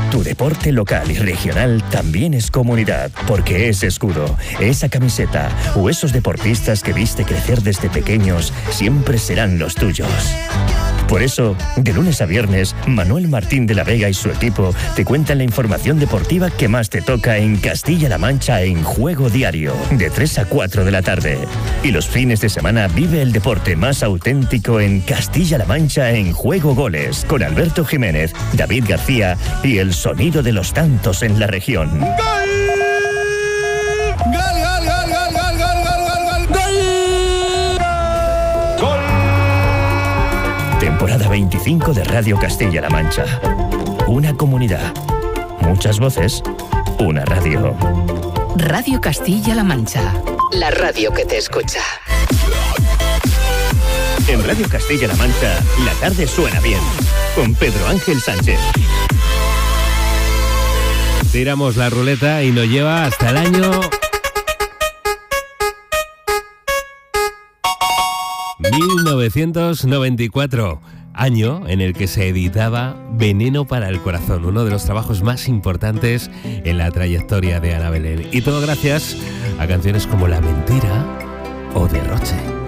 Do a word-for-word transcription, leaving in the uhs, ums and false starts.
Tu deporte local y regional también es comunidad, porque ese escudo, esa camiseta o esos deportistas que viste crecer desde pequeños siempre serán los tuyos. Por eso, de lunes a viernes, Manuel Martín de la Vega y su equipo te cuentan la información deportiva que más te toca en Castilla-La Mancha en Juego Diario, de tres a cuatro de la tarde. Y los fines de semana vive el deporte más auténtico en Castilla-La Mancha en Juego Goles, con Alberto Jiménez, David García y el sonido de los tantos en la región. ¡Gol! ¡Gol, gol, gol, gol, gol, gol, gol, gol! ¡Gol! Temporada veinticinco de Radio Castilla-La Mancha. Una comunidad, muchas voces, una radio. Radio Castilla-La Mancha, la radio que te escucha. En Radio Castilla-La Mancha, la tarde suena bien, con Pedro Ángel Sánchez. Tiramos la ruleta y nos lleva hasta el año mil novecientos noventa y cuatro, año en el que se editaba Veneno para el Corazón, uno de los trabajos más importantes en la trayectoria de Ana Belén. Y todo gracias a canciones como La Mentira o Derroche.